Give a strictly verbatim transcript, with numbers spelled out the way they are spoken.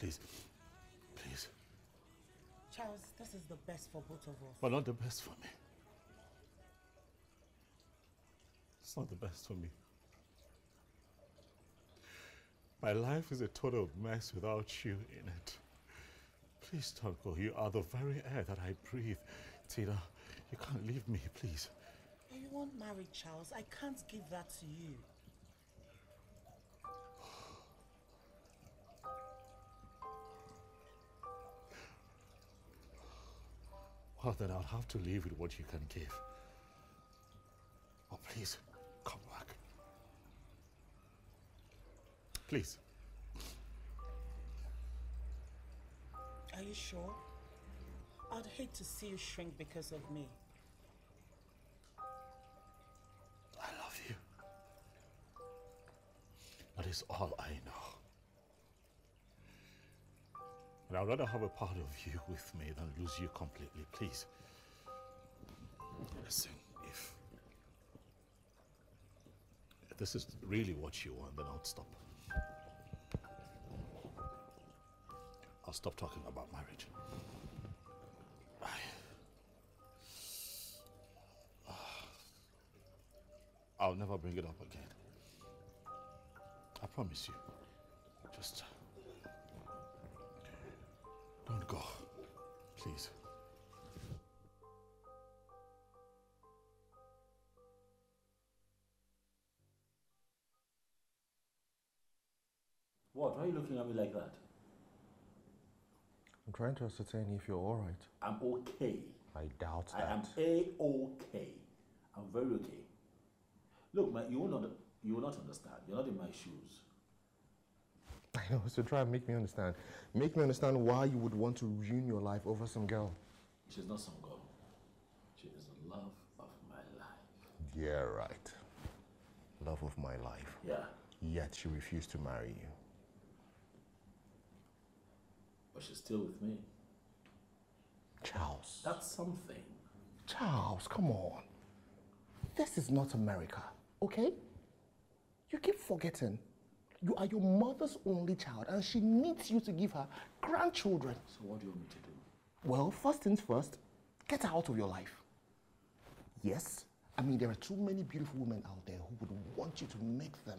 please. Please. Charles, this is the best for both of us. But not the best for me. It's not the best for me. My life is a total mess without you in it. Please don't go. You are the very air that I breathe. Tina, you can't leave me, please. You weren't married, Charles. I can't give that to you. Well, then I'll have to leave with what you can give. Oh, please, come back. Please. Are you sure? I'd hate to see you shrink because of me. I love you. That is all I know. And I'd rather have a part of you with me than lose you completely, please. Listen, if this is really what you want, then I'll stop. I'll stop talking about marriage. I, I'll never bring it up again. I promise you. Just don't go, please. What? Why are you looking at me like that? I'm trying to ascertain if you're all right. I'm okay. I doubt that. I am A-okay. I'm very okay. Look, man, you will not, you will not understand. You're not in my shoes. I know, so try and make me understand. Make me understand why you would want to ruin your life over some girl. She's not some girl. She is the love of my life. Yeah, right. Love of my life. Yeah. Yet she refused to marry you. But she's still with me. Charles. That's something. Charles, come on. This is not America, okay? You keep forgetting. You are your mother's only child and she needs you to give her grandchildren. So what do you want me to do? Well, first things first, get her out of your life. Yes, I mean, there are too many beautiful women out there who would want you to make them